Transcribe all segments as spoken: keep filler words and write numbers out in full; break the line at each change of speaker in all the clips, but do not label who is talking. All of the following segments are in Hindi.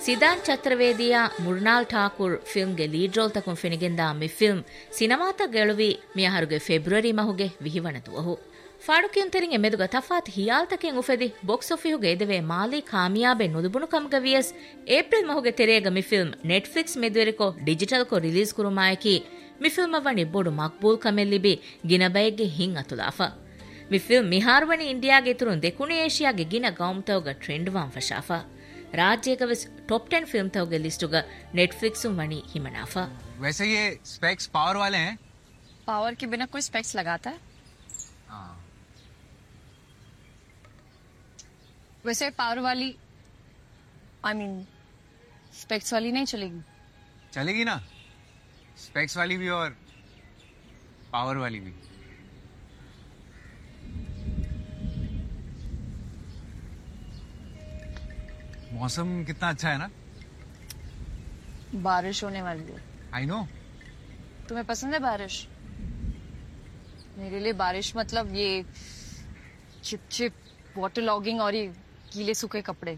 ಸಿದಾನ್ ಚತುರ್ವೇದಿಯ ಮುರ್ನಾಲ್ ಠಾಕೂರ್ ಫಿಲ್ಮ್ಗೆ ಲೀಡ್ ರೋಲ್ ತಕುಂ ಫೆನಿಗೆಂದ ಮಿ ಫಿಲ್ಮ್ ಸಿನಮಾತ ಗೆಳುವಿ ಮಿಯಹರುಗೆ ಫೆಬ್ರವರಿ ಮಹುಗೆ ವಿಹಿವಣತುವಹು ಫಾಡುಕಿಯುಂತೆರಿಂ ಎಮೆದುಗ ತಫಾತ್ ಹಿಯಾಲ್ತಕೆಂ ಉಫೆದಿ ಬಾಕ್ಸ್ ಆಫೀಹುಗೆ ಎದೆವೆ ಮಾಲಿ ಕಾಮಿಯಾಬೆ ನುದುಬುಣು ಕಮ್ಗ ವಿಯಸ್ ಏಪ್ರಿಲ್ ಮಹುಗೆ ತೆರೆಗ ಮಿ ಫಿಲ್ಮ್ ನೆಟ್ಫ್ಲಿಕ್ಸ್ ಮೆದುವೆರಿಕೊ ಡಿಜಿಟಲ್ ಕೊ ರಿಲೀಸ್ ಕುರುಮಾಯಕಿ ಮಿ ಫಿಲ್ಮ್ ಅವಣಿ ಬೋಡು ಮಕ್ಬೂಲ್ ಕಮೆಲ್ಲಿಬಿ ಗಿನಬೈಗೆ ಹಿಂ ಅತುಲಾಫ ಮಿ ಫಿಲ್ಮ್ ಮಿಹಾರ್ವಣಿ ಇಂಡಿಯಾಗೆ ತುರುನ್ ದೆಕುಣಿ ಏಷಿಯಾಗೆ ಗಿನ ಗೌಮ್ತವಗ ಟ್ರೆಂಡ್ ವಾಂ ಫಶಾಫ राज्य का टॉप टेन फिल्म था उगे लिस्ट होगा नेटफ्लिक्स वनी ही मुनाफा।
वैसे ये स्पेक्स पावर वाले हैं?
पावर के बिना कोई स्पेक्स लगाता है?
हाँ।
वैसे पावर वाली आई मीन स्पेक्स वाली नहीं चलेगी?
चलेगी ना, स्पेक्स वाली भी और पावर वाली भी। मौसम कितना अच्छा है ना?
बारिश होने वाली है।
I know.
तुम्हें पसंद है बारिश? मेरे लिए बारिश मतलब ये चिप चिप वाटर लॉगिंग और ये गीले सूखे कपड़े।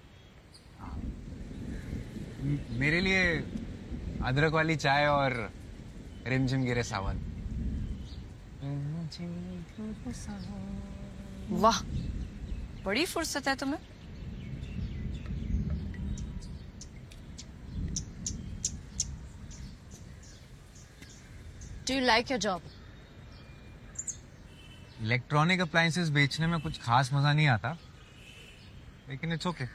मेरे लिए अदरक वाली चाय और रिमझिम गिरे सावन।
वाह, बड़ी फुर्सत है तुम्हें। Do you like your job?
Electronic appliances बेचने में कुछ खास मजा नहीं आता, लेकिन इट्स ओके।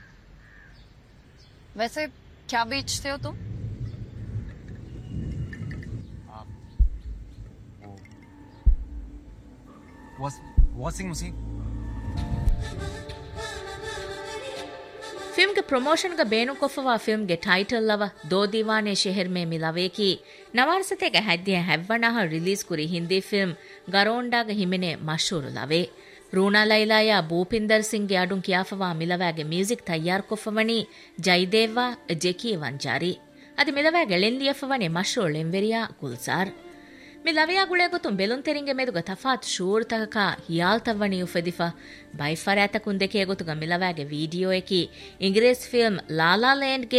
वैसे क्या बेचते हो तुम?
Washing machine.
फिल्म के प्रमोशन का बेनु कोफवा फिल्म के टाइटल लवा दो दीवाने शहर में मिलावे की नवारसते के हद्दिय हैवना रिलीज कुरी हिंदी फिल्म गरोंडा के हिमेने मशहूर लवे रूना लैला या भूपिंदर सिंह के अडुं कियाफवा मिलवागे म्यूजिक तैयार कोफवनी जयदेवा जेकी वंजारी अदि मिलवागे लेंलियफवनी मशहूर लेंवेरिया गुलजार मिलविया गुळे ಗೊತ್ತುಂ ಬೆಲುನ್ ತೆರಿಂಗೆ ಮೇದುಗ ತಫಾತ್ ಶೂರ್ ತಕ ಹಿಯಾಲ್ ತವಣಿ ಉಫೆದಿಫಾ by ಫರಾತ ಕುಂದೆಕೆ ಗೊತ್ತುಗ ಮಿಲವಾಗೆ video ಎಕಿ English film Lala land ಗೆ